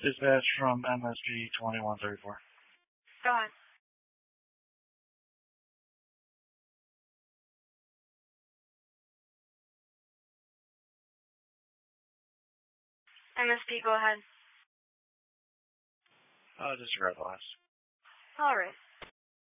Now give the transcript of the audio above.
Dispatch from MSP 2134. Go ahead. MSP, go ahead. Disregard the last. All right.